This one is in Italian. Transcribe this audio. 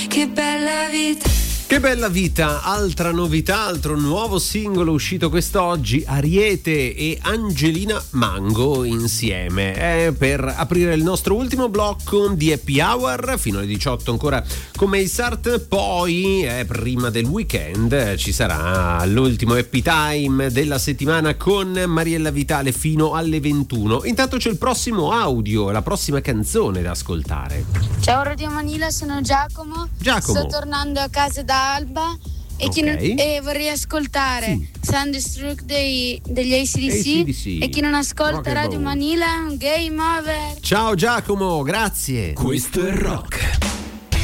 Che bella vita. Che bella vita, altra novità, altro nuovo singolo uscito quest'oggi, Ariete e Angelina Mango insieme, per aprire il nostro ultimo blocco di Happy Hour fino alle 18 ancora con Mail Start, poi prima del weekend ci sarà l'ultimo Happy Time della settimana con Mariella Vitale fino alle 21. Intanto c'è il prossimo audio, la prossima canzone da ascoltare. Ciao Radio Manila, sono Giacomo. Giacomo. Sto tornando a casa da Alba e vorrei ascoltare Thunderstruck degli AC/DC. E chi non ascolta Radio Manila, game over. Ciao Giacomo, grazie. Questo è rock.